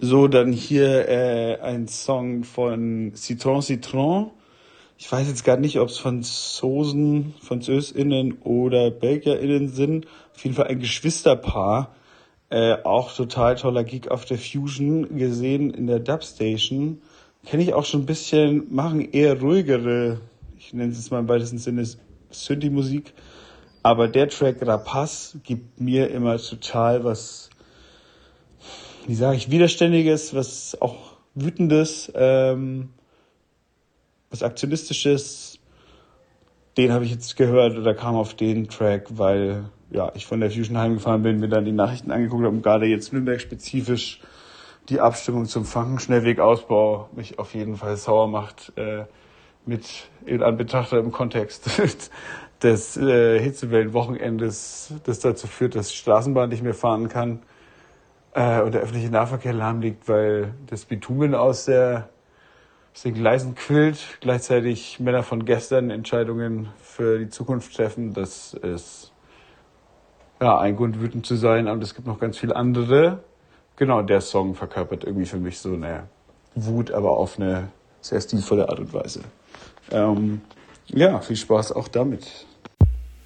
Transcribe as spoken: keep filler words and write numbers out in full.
So, dann hier äh, ein Song von Citron Citron. Ich weiß jetzt gar nicht, ob es Franzosen, FranzösInnen oder BelgierInnen sind. Auf jeden Fall ein Geschwisterpaar. Äh, auch total toller Gig auf der Fusion gesehen in der Dubstation. Kenne ich auch schon ein bisschen, machen eher ruhigere, ich nenne es jetzt mal im weitesten Sinne Synthi-Musik. Aber der Track Rapaz gibt mir immer total was, wie sage ich, Widerständiges, was auch Wütendes, ähm, was Aktionistisches. Den habe ich jetzt gehört oder kam auf den Track, weil ja ich von der Fusion heimgefahren bin, mir dann die Nachrichten angeguckt habe und gerade jetzt Nürnberg-spezifisch die Abstimmung zum Frankenschnellwegausbau mich auf jeden Fall sauer macht, äh, mit in Anbetracht im Kontext des äh, Hitzewellen-Wochenendes, das dazu führt, dass die Straßenbahn nicht mehr fahren kann äh, und der öffentliche Nahverkehr lahm liegt, weil das Bitumen aus, der, aus den Gleisen quillt, gleichzeitig Männer von gestern Entscheidungen für die Zukunft treffen. Das ist ja ein Grund, wütend zu sein, aber es gibt noch ganz viele andere. Genau, der Song verkörpert irgendwie für mich so eine Wut, aber auf eine sehr stilvolle Art und Weise. Ähm, ja, viel Spaß auch damit.